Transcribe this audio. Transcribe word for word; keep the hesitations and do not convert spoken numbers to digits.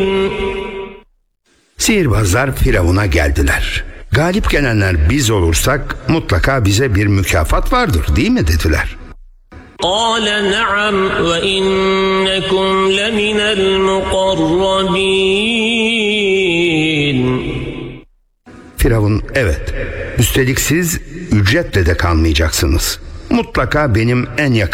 Sihirbazlar Firavun'a geldiler. Galip gelenler biz olursak mutlaka bize bir mükafat vardır, değil mi dediler. قال نعم وإنكم لمن المقربين. Firavun, evet, üstelik siz ücretle de kalmayacaksınız. Mutlaka benim en yakın